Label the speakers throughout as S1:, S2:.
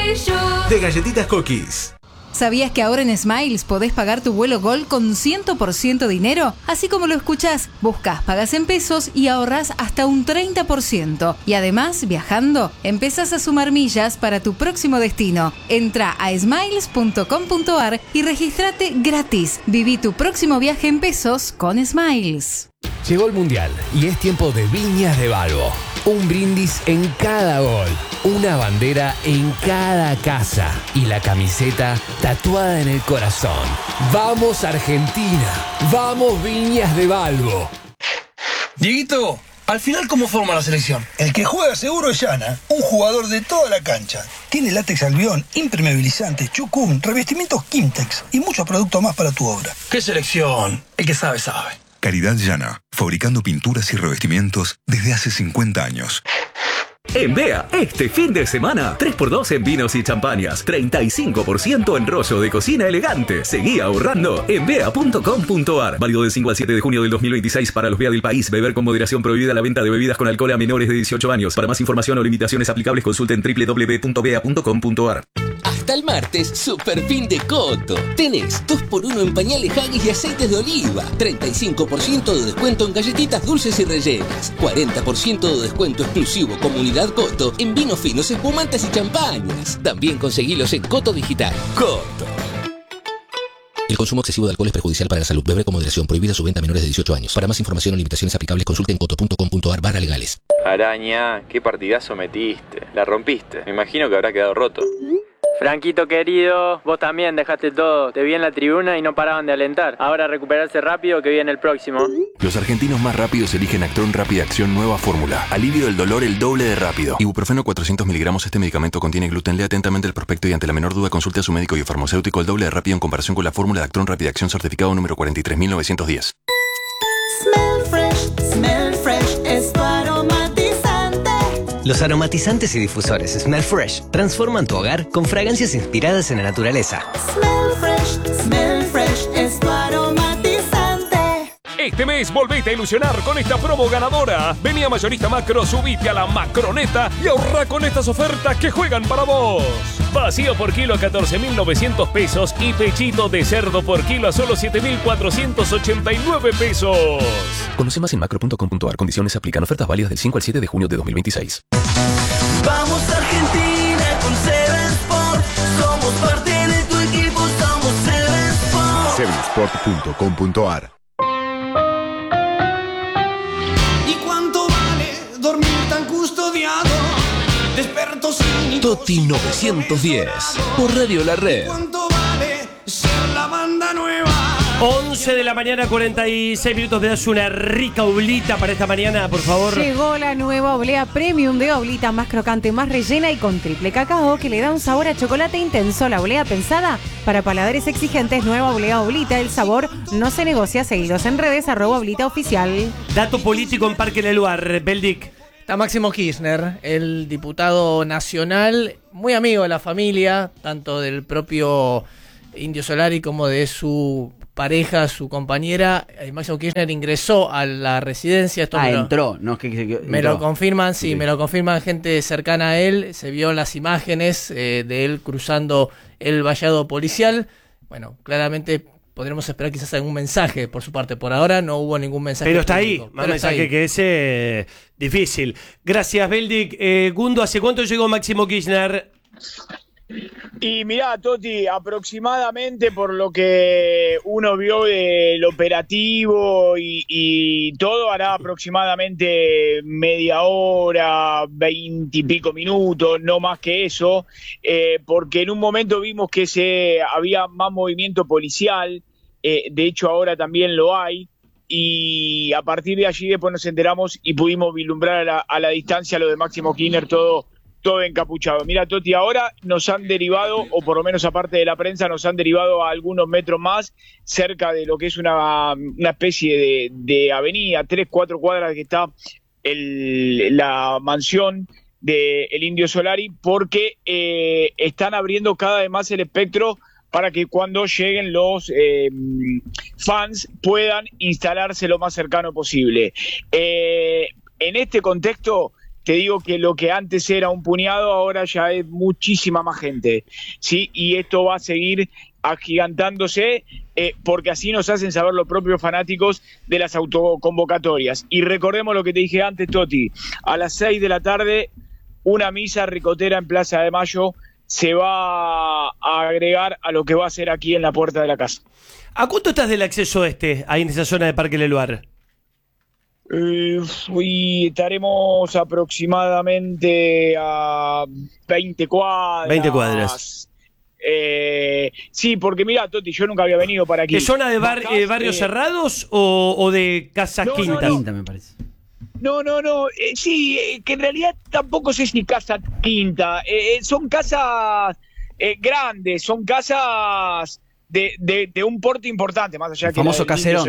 S1: de Galletitas Cookies.
S2: ¿Sabías que ahora en Smiles podés pagar tu vuelo Gol con 100% dinero? Así como lo escuchás, buscas, pagas en pesos y ahorrás hasta un 30%. Y además, viajando, empezás a sumar millas para tu próximo destino. Entra a smiles.com.ar y regístrate gratis. Viví tu próximo viaje en pesos con Smiles.
S3: Llegó el Mundial y es tiempo de Viñas de Balbo. Un brindis en cada gol, una bandera en cada casa y la camiseta tatuada en el corazón. ¡Vamos Argentina! ¡Vamos Viñas de Balbo!
S4: Dieguito, al final, ¿cómo forma la selección?
S5: El que juega seguro es Yana, un jugador de toda la cancha. Tiene látex albión, impermeabilizantes, chucún, revestimientos Kimtex y muchos productos más para tu obra.
S4: ¿Qué selección? El que sabe, sabe.
S6: Caridad Llana, fabricando pinturas y revestimientos desde hace 50 años.
S7: En BEA, este fin de semana, 3x2 en vinos y champañas, 35% en rollo de cocina elegante. Seguí ahorrando en bea.com.ar. Válido del 5 al 7 de junio del 2026 para los BEA del país. Beber con moderación, prohibida la venta de bebidas con alcohol a menores de 18 años. Para más información o limitaciones aplicables, consulten www.bea.com.ar.
S8: Hasta el martes, super fin de Coto. Tenés 2x1 en pañales Haggis y aceites de oliva. 35% de descuento en galletitas dulces y rellenas. 40% de descuento exclusivo Comunidad Coto en vinos finos, espumantes y champañas. También conseguilos en Coto Digital. Coto. El consumo excesivo de alcohol es perjudicial para la salud. Beber con moderación. Prohibida su venta a menores de 18 años. Para más información o limitaciones aplicables, consulten coto.com.ar/legales.
S9: Araña, qué partidazo metiste. La rompiste. Me imagino que habrá quedado roto.
S10: Franquito querido, vos también dejaste todo. Te vi en la tribuna y no paraban de alentar. Ahora recuperarse rápido que viene el próximo.
S11: Los argentinos más rápidos eligen Actron Rápida Acción Nueva Fórmula. Alivio del dolor el doble de rápido. Ibuprofeno 400 miligramos. Este medicamento contiene gluten. Lea atentamente el prospecto y ante la menor duda consulte a su médico y farmacéutico. El doble de rápido en comparación con la fórmula de Actron Rápida Acción certificado número 43910.
S12: Smell Fresh es tu aromatizante.
S13: Los aromatizantes y difusores Smell Fresh transforman tu hogar con fragancias inspiradas en la naturaleza.
S12: Smell Fresh es tu aromatizante.
S14: Este mes volvete a ilusionar con esta promo ganadora. Vení a Mayorista Macro, subite a la Macroneta y ahorra con estas ofertas que juegan para vos. Vacío por kilo a 14.900 pesos y pechito de cerdo por kilo a solo 7.489 pesos.
S11: Conoce más en macro.com.ar. Condiciones aplican. Ofertas válidas del 5 al 7 de junio de 2026.
S12: Vamos Argentina con Seven Sport. Somos parte de tu equipo, somos Seven Sport.
S15: Sevensport.com.ar.
S12: ¿Y cuánto vale dormir tan custodiado? Despertos cínicos.
S8: Toti 910 por Radio La Red.
S12: ¿Cuánto vale ser la banda nueva?
S16: 11 de la mañana, 46 minutos. Me das una rica oblita para esta mañana, por favor.
S17: Llegó la nueva oblea premium de oblita, más crocante, más rellena y con triple cacao que le da un sabor a chocolate intenso. La oblea pensada para paladares exigentes. Nueva oblea oblita, el sabor no se negocia. Seguidos en redes, @oblitaoficial.
S16: Dato político en Parque Leluar, Beldic.
S18: Está Máximo Kirchner, el diputado nacional, muy amigo de la familia, tanto del propio Indio Solari como de su pareja, su compañera. Máximo Kirchner ingresó a la residencia. Esto
S19: entró, no es que
S18: me lo confirman, sí, me lo confirman gente cercana a él. Se vio las imágenes de él cruzando el vallado policial. Bueno, claramente podremos esperar quizás algún mensaje por su parte. Por ahora no hubo ningún mensaje.
S16: Pero está
S18: público,
S16: ahí, más mensaje que ese difícil. Gracias, Beldic. Gundo, ¿hace cuánto llegó Máximo Kirchner?
S20: Y mirá, Toti, aproximadamente por lo que uno vio del operativo y todo, hará aproximadamente media hora, 20 y pico minutos, no más que eso, porque en un momento vimos que había más movimiento policial, de hecho ahora también lo hay, y a partir de allí después nos enteramos y pudimos vislumbrar a la distancia lo de Máximo Kirchner, todo encapuchado. Mira, Toti, ahora nos han derivado, o por lo menos aparte de la prensa, nos han derivado a algunos metros más, cerca de lo que es una especie de avenida, 3-4 cuadras que está la mansión del Indio Solari, porque están abriendo cada vez más el espectro para que cuando lleguen los fans puedan instalarse lo más cercano posible. En este contexto, te digo que lo que antes era un puñado, ahora ya es muchísima más gente, ¿sí? Y esto va a seguir agigantándose porque así nos hacen saber los propios fanáticos de las autoconvocatorias. Y recordemos lo que te dije antes, Toti, a las 6 de la tarde, una misa ricotera en Plaza de Mayo se va a agregar a lo que va a ser aquí en la puerta de la casa.
S16: ¿A cuánto estás del acceso ahí en esa zona de Parque Leluar?
S20: Estaremos aproximadamente a 20 cuadras.
S16: 20 cuadras.
S20: Sí, porque mira, Toti, yo nunca había venido para aquí.
S16: ¿Es zona de barrios cerrados o de casas quintas?
S19: Quinta, me parece.
S20: No. Sí, que en realidad tampoco sé si casa quinta. Son casas grandes, son casas de un porte importante, más allá
S19: el
S20: que
S19: famoso caserón.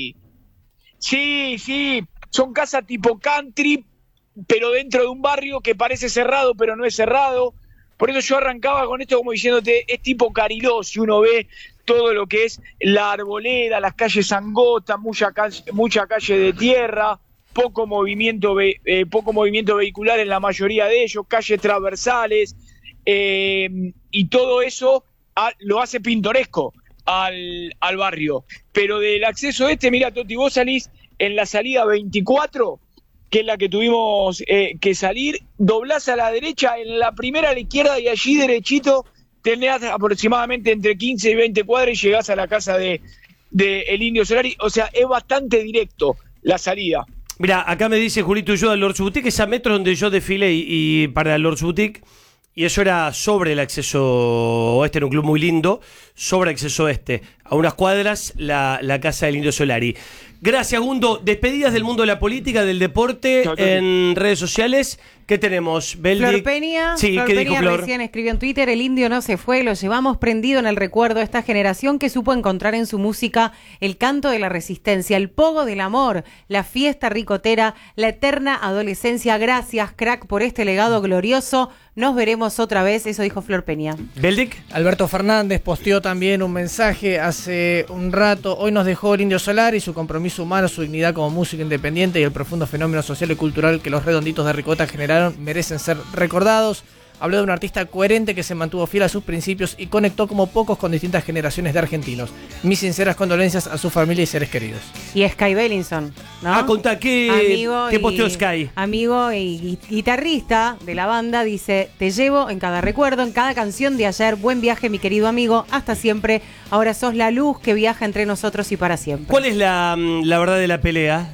S20: Sí, son casas tipo country, pero dentro de un barrio que parece cerrado, pero no es cerrado. Por eso yo arrancaba con esto como diciéndote, es tipo Cariló, si uno ve todo lo que es la arboleda, las calles angostas, mucha calle de tierra, poco movimiento vehicular en la mayoría de ellos, calles transversales, y todo eso lo hace pintoresco al barrio. Pero del acceso mira, Toti, vos salís en la salida 24, que es la que tuvimos que salir, doblás a la derecha, en la primera a la izquierda, y allí derechito tenés aproximadamente entre 15 y 20 cuadras y llegás a la casa de el Indio Solari. O sea, es bastante directo la salida.
S16: Mira, acá me dice Julito Ulloa, Lords Boutique es a metros donde yo desfilé y para Lords Boutique, y eso era sobre el acceso oeste, era un club muy lindo, sobre acceso oeste, a unas cuadras la casa del Indio Solari. Gracias, Gundo. Despedidas del mundo de la política, del deporte, en redes sociales. ¿Qué tenemos? Beldic.
S17: Flor Peña,
S16: sí,
S17: Flor
S16: ¿qué
S17: Peña
S16: dijo Flor?
S17: Recién escribió en Twitter: el indio no se fue, lo llevamos prendido en el recuerdo de esta generación que supo encontrar en su música el canto de la resistencia, el pogo del amor, la fiesta ricotera, la eterna adolescencia. Gracias, crack, por este legado glorioso. Nos veremos otra vez, eso dijo Flor Peña.
S16: ¿Beldic?
S18: Alberto Fernández posteó también un mensaje hace un rato. Hoy nos dejó el Indio Solari, su compromiso humano, su dignidad como músico independiente y el profundo fenómeno social y cultural que los redonditos de ricota generaron merecen ser recordados. Habló de un artista coherente que se mantuvo fiel a sus principios y conectó como pocos con distintas generaciones de argentinos. Mis sinceras condolencias a su familia y seres queridos.
S17: Y Sky Bellinson, ¿no?
S16: Contá, ¿qué posteó Sky?
S17: Amigo y guitarrista de la banda, dice: te llevo en cada recuerdo, en cada canción de ayer. Buen viaje, mi querido amigo, hasta siempre. Ahora sos la luz que viaja entre nosotros y para siempre.
S16: ¿Cuál es la verdad de la pelea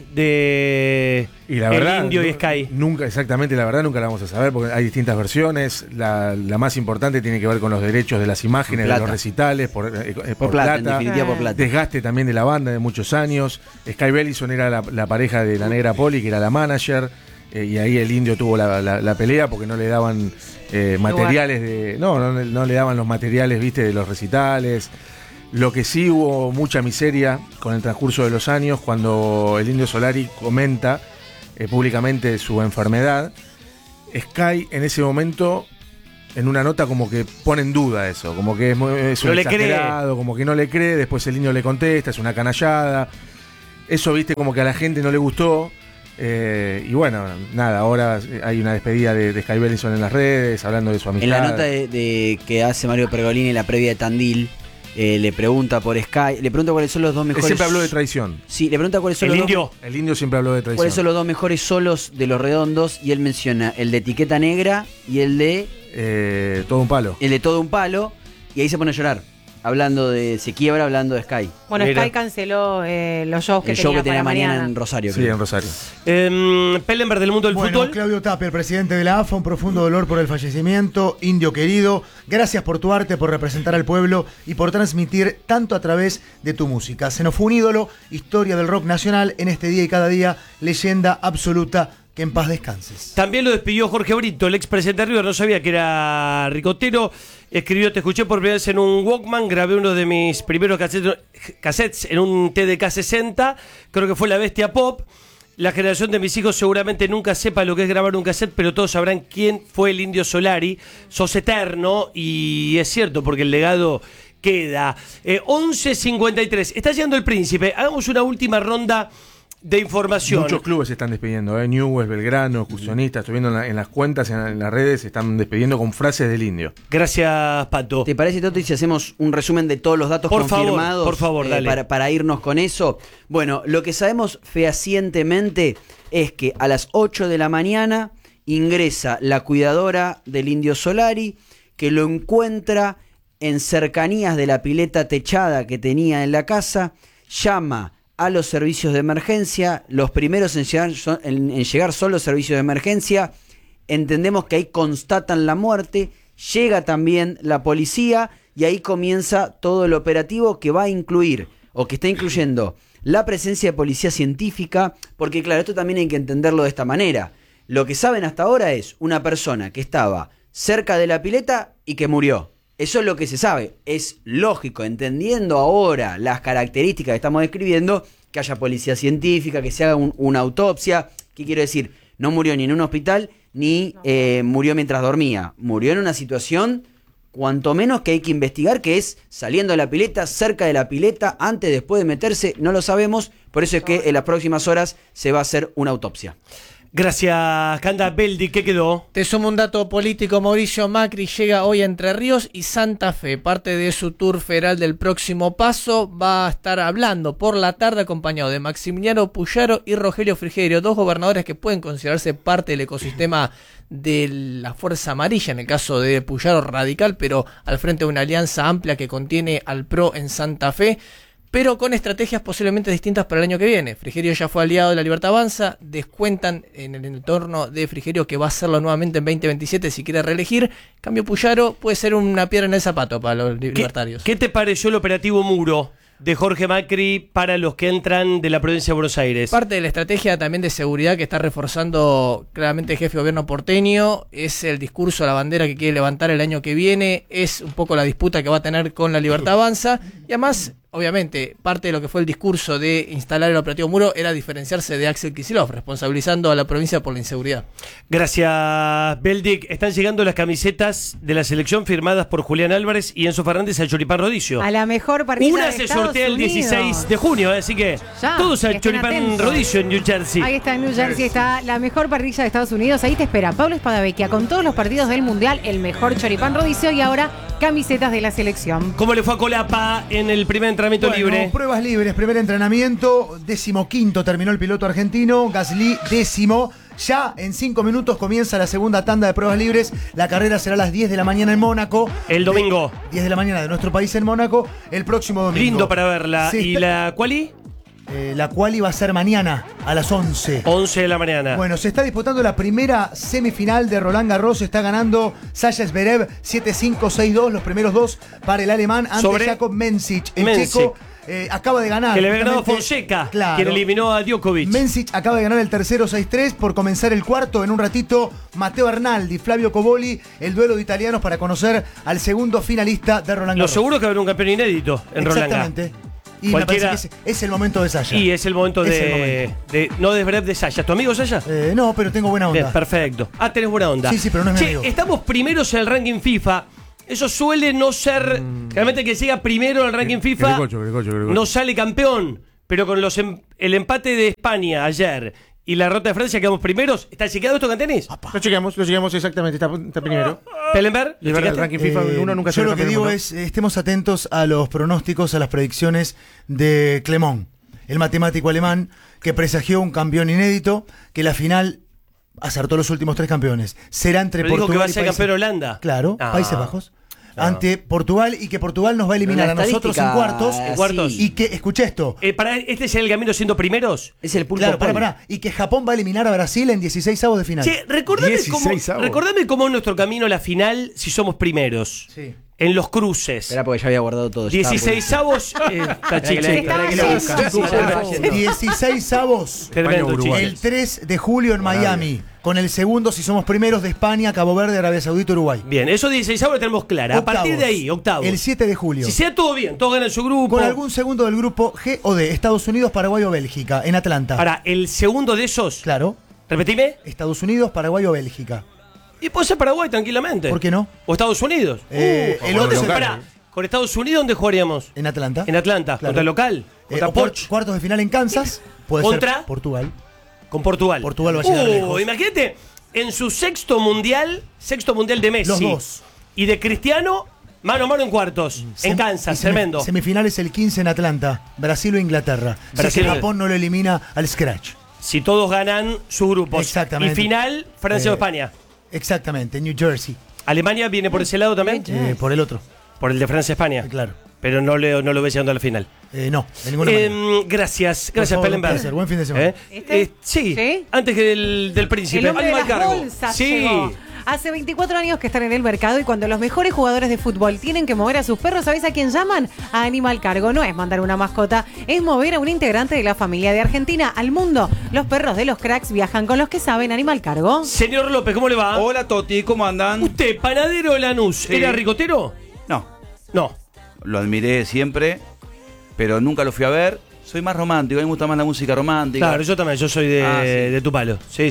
S16: de el Indio y Sky?
S21: Nunca, exactamente, la verdad nunca la vamos a saber porque hay distintas versiones. La más importante tiene que ver con los derechos de las imágenes, de los recitales, por plata,
S19: en definitiva por plata.
S21: Desgaste también de la banda de muchos años. Sky Bellinson era la pareja de la Negra Poli, que era la manager, y ahí el Indio tuvo la pelea porque no le daban materiales no le daban los materiales, viste, de los recitales. Lo que sí hubo mucha miseria con el transcurso de los años, cuando el Indio Solari comenta públicamente su enfermedad. Sky en ese momento, en una nota, como que pone en duda eso, como que es un exagerado, como que no le cree. Después el Indio le contesta, es una canallada. Eso, viste, como que a la gente no le gustó. Y bueno, nada, ahora hay una despedida de Sky Bellinson en las redes, hablando de su amistad.
S19: En la nota de que hace Mario Pergolini en la previa de Tandil, le pregunta por Sky, le pregunta cuáles son los dos mejores.
S21: Él siempre habló de traición.
S19: Sí, le pregunta cuáles son
S21: El Indio siempre habló de traición.
S19: ¿Cuáles son los dos mejores solos de Los Redondos? Y él menciona el de Etiqueta Negra y el de
S21: Todo un Palo.
S19: El de Todo un Palo, y ahí se pone a llorar. Se quiebra hablando de Sky.
S17: Bueno,
S19: Mira.
S17: Sky canceló los shows que
S19: tenía mañana en Rosario.
S21: Sí, creo. En Rosario.
S16: Pellenberg del mundo del fútbol.
S22: Claudio Tapia, el presidente de la AFA, un profundo dolor por el fallecimiento. Indio querido, gracias por tu arte, por representar al pueblo y por transmitir tanto a través de tu música. Se nos fue un ídolo, historia del rock nacional en este día y cada día, leyenda absoluta. Que en paz descanses.
S16: También lo despidió Jorge Brito, el expresidente de River, no sabía que era ricotero. Escribió: te escuché por primera vez en un Walkman, grabé uno de mis primeros cassettes en un TDK 60, creo que fue La Bestia Pop. La generación de mis hijos seguramente nunca sepa lo que es grabar un cassette, pero todos sabrán quién fue el Indio Solari. Sos eterno, y es cierto, porque el legado queda. 11:53, está llegando el Príncipe. Hagamos una última ronda de información.
S21: Muchos clubes se están despidiendo, Newell's, Belgrano, Excursionistas, estoy viendo en las cuentas, en las redes, se están despidiendo con frases del indio.
S16: Gracias, Pato.
S19: ¿Te parece, Toti, si hacemos un resumen de todos los datos confirmados?
S16: Por favor, dale.
S19: Para irnos con eso. Bueno, lo que sabemos fehacientemente es que a las 8 de la mañana ingresa la cuidadora del Indio Solari, que lo encuentra en cercanías de la pileta techada que tenía en la casa, llama a los servicios de emergencia, los primeros en llegar son los servicios de emergencia, entendemos que ahí constatan la muerte, llega también la policía y ahí comienza todo el operativo que va a incluir, o que está incluyendo, la presencia de policía científica, porque claro, esto también hay que entenderlo de esta manera. Lo que saben hasta ahora es una persona que estaba cerca de la pileta y que murió. Eso es lo que se sabe. Es lógico, entendiendo ahora las características que estamos describiendo, que haya policía científica, que se haga una autopsia. ¿Qué quiero decir? No murió ni en un hospital, ni murió mientras dormía. Murió en una situación, cuanto menos, que hay que investigar, que es saliendo de la pileta, cerca de la pileta, antes, después de meterse, no lo sabemos. Por eso es que en las próximas horas se va a hacer una autopsia.
S16: Gracias, Canda. Beldi, ¿qué quedó?
S18: Te sumo un dato político. Mauricio Macri llega hoy a Entre Ríos y Santa Fe. Parte de su tour federal del próximo paso va a estar hablando por la tarde acompañado de Maximiliano Puyaro y Rogelio Frigerio, dos gobernadores que pueden considerarse parte del ecosistema de la Fuerza Amarilla, en el caso de Puyaro radical, pero al frente de una alianza amplia que contiene al PRO en Santa Fe, pero con estrategias posiblemente distintas para el año que viene. Frigerio ya fue aliado de la Libertad Avanza, descuentan en el entorno de Frigerio que va a hacerlo nuevamente en 2027 si quiere reelegir. Cambio Puyaro puede ser una piedra en el zapato para los libertarios.
S16: ¿Qué te pareció el operativo Muro de Jorge Macri para los que entran de la provincia de Buenos Aires?
S18: Parte de la estrategia también de seguridad que está reforzando claramente el jefe de gobierno porteño, es el discurso, la bandera que quiere levantar el año que viene, es un poco la disputa que va a tener con la Libertad Avanza, y además, obviamente, parte de lo que fue el discurso de instalar el operativo Muro era diferenciarse de Axel Kicillof, responsabilizando a la provincia por la inseguridad.
S16: Gracias, Beldic. Están llegando las camisetas de la selección firmadas por Julián Álvarez y Enzo Fernández al Choripán Rodicio.
S17: A la mejor parrilla
S16: Una
S17: de
S16: se
S17: Estados
S16: sortea el
S17: Unidos.
S16: 16 de junio, así que
S17: Ya,
S16: todos al
S17: estén
S16: Choripán
S17: atentos.
S16: Rodicio en New Jersey.
S17: Ahí está en New Jersey, está la mejor parrilla de Estados Unidos. Ahí te espera Pablo Espadavecchia con todos los partidos del Mundial, el mejor choripán rodicio y ahora camisetas de la selección.
S16: ¿Cómo le fue a Colapa en el primer entrenamiento libre?
S22: Pruebas libres, primer entrenamiento, 15º terminó el piloto argentino, Gasly 10º. Ya en 5 minutos comienza la segunda tanda de pruebas libres. La carrera será a las 10 de la mañana en Mónaco.
S16: El domingo.
S22: 10 de la mañana de nuestro país en Mónaco. El próximo domingo.
S16: Lindo para verla.
S22: Sí.
S16: ¿Y la quali?
S22: La quali va a ser mañana a las 11.
S16: 11 de la mañana.
S22: Bueno, se está disputando la primera semifinal de Roland Garros. Está ganando Sasha Zverev 7-5, 6-2. Los primeros dos para el alemán ante
S16: Sobre
S22: Jakub Mensich. El
S16: Mencic.
S22: checo acaba de ganar.
S16: Que le había ganado
S22: justamente,
S16: Fonseca,
S22: claro.
S16: quien eliminó a Djokovic.
S22: Mensich acaba de ganar el tercero 6-3 por comenzar el cuarto. En un ratito, Matteo Arnaldi, Flavio Coboli, el duelo de italianos para conocer al segundo finalista de Roland
S16: Lo
S22: Garros.
S16: seguro que habrá un campeón inédito en Roland Garros.
S22: Exactamente. Y me parece que es el momento de Sasha.
S16: Y es el momento no de Zverev, de Sasha. ¿Tu amigo Sasha?
S22: No, pero tengo buena onda.
S16: Bien, perfecto. Ah, tenés buena onda.
S22: Sí, pero no es mi amigo.
S16: Estamos primeros en el ranking FIFA. Eso suele no ser. Realmente que llega primero en el ranking FIFA
S21: Grecocho.
S16: no sale campeón. Pero con el empate de España ayer y la derrota de Francia quedamos primeros. ¿Está chequeado esto, Cantenis?
S21: Lo chequeamos exactamente, está primero.
S16: ¿Pellenberg?
S21: Es verdad, el ranking FIFA uno nunca se
S22: Yo lo que digo es, estemos atentos a los pronósticos, a las predicciones de Clemón, el matemático alemán que presagió un campeón inédito, que la final acertó los últimos 3 campeones. Será entre
S16: Pero dijo
S22: Portugal
S16: que va a ser
S22: y Países
S16: campeón Holanda.
S22: Claro,
S16: Ah.
S22: Países Bajos. Ante Portugal, y que Portugal nos va a eliminar a
S19: Pero la
S22: nosotros en
S19: estadística,
S22: cuartos.
S19: sí.
S22: Y que, escuché esto.
S16: ¿Para este es el camino siendo primeros?
S19: Es el pulpo.
S22: Claro,
S19: Poli.
S22: pará. Y que Japón va a eliminar a Brasil en 16avos de final.
S16: Che, recordame cómo es nuestro camino a la final si somos primeros.
S22: Sí.
S16: En los cruces.
S19: Era porque ya había guardado todo.
S16: 16avos.
S22: Se estaba yendo. 16avos.
S16: Tremendo, chicos.
S22: El 3 de julio en Miami. Con el segundo, si somos primeros, de España, Cabo Verde, Arabia Saudita, Uruguay.
S16: Bien, eso 16avos lo tenemos clara. A partir de ahí, octavos.
S22: El 7 de julio.
S16: Si sea todo bien, todos ganan su grupo.
S22: Con algún segundo del grupo G o D. Estados Unidos, Paraguay o Bélgica. En Atlanta.
S16: Para el segundo de esos.
S22: Claro.
S16: Repetime.
S22: Estados Unidos, Paraguay o Bélgica.
S16: Y puede ser Paraguay tranquilamente.
S22: ¿Por qué no?
S16: O Estados Unidos.
S22: El
S16: ¿Dónde
S22: 11.
S16: pará? ¿Con Estados Unidos dónde jugaríamos?
S22: En Atlanta.
S16: En Atlanta,
S22: Claro.
S16: contra el local.
S22: cuartos de final en Kansas. Puede
S16: ¿Contra?
S22: ser Portugal.
S16: Con Portugal.
S22: Portugal va a llegar lejos.
S16: Imagínate, en su sexto mundial de Messi.
S22: Los dos.
S16: Y de Cristiano, mano a mano en cuartos. En Kansas, tremendo.
S22: Semifinales el 15 en Atlanta. Brasil o Inglaterra.
S16: Brasil.
S22: Si Japón no lo elimina al scratch.
S16: Si todos ganan sus grupos.
S22: Exactamente.
S16: Y final, Francia o España.
S22: Exactamente, New Jersey.
S16: ¿Alemania viene por ese lado también?
S22: Por el otro.
S16: Por el de Francia-España.
S22: Claro.
S16: Pero no lo ves llegando a la final.
S22: No, de ninguna manera.
S16: Gracias,
S22: favor,
S16: Pellenberg.
S22: buen fin de semana.
S16: Sí, antes que del príncipe.
S17: El hombre de
S16: Animal
S17: las
S16: Cargo.
S17: bolsas
S16: Sí.
S17: llegó. Hace 24 años que están en el mercado y cuando los mejores jugadores de fútbol tienen que mover a sus perros, ¿sabés a quién llaman? A Animal Cargo. No es mandar una mascota, es mover a un integrante de la familia de Argentina al mundo. Los perros de los cracks viajan con los que saben. Animal Cargo.
S16: Señor López, ¿cómo le va?
S1: Hola Toti, ¿cómo andan?
S16: ¿Usted, panadero de Lanús,
S1: Sí.
S16: era ricotero? No.
S1: Lo admiré siempre, pero nunca lo fui a ver. Soy más romántico, a mí me gusta más la música romántica.
S16: Claro, yo también, yo soy de tu palo. Sí.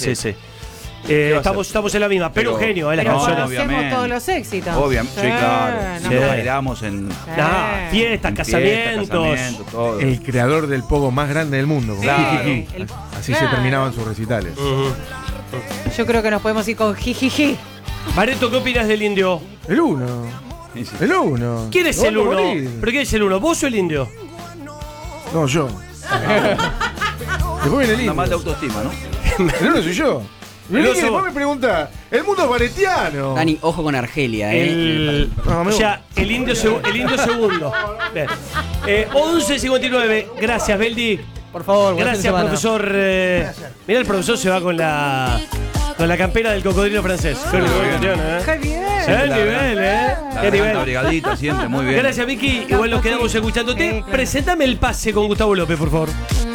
S16: Estamos en la misma, pero genio, la
S17: Pero
S16: canción.
S17: conocemos todos los éxitos.
S1: Obviamente, sí, claro.
S17: no.
S1: Nos bailamos en
S16: Fiestas, casamientos.
S1: todo.
S21: El creador del pogo más grande del mundo. como
S1: Claro.
S21: Jiji. Así se
S17: Claro.
S21: terminaban sus recitales.
S17: Yo creo que nos podemos ir con jijiji.
S16: Bareto, ¿qué opinas del indio?
S21: El uno. El uno.
S16: ¿Quién es
S21: Lo
S16: el
S21: vamos a
S16: uno?
S21: morir.
S16: ¿Pero quién es el uno? ¿Vos o el indio?
S21: No, yo. Después viene el
S1: Una
S21: indio.
S1: mala autoestima, ¿no?
S21: El uno soy yo.
S16: El oso.
S21: Después me pregunta, el mundo es baretiano.
S19: Dani, ojo con Argelia,
S16: O sea, el indio segundo. Bien. 11:59. Gracias, Beldi.
S18: Por favor, buen fin de
S16: Gracias,
S18: semana.
S16: profesor. Mira, el profesor se va con la campera del cocodrilo francés. Qué nivel que tiene,
S17: ¡Qué bien!
S16: Qué nivel, Qué nivel.
S1: La brigadita siempre, muy bien.
S16: Gracias, Vicky. Igual nos quedamos escuchándote. Preséntame el pase con Gustavo López, por favor.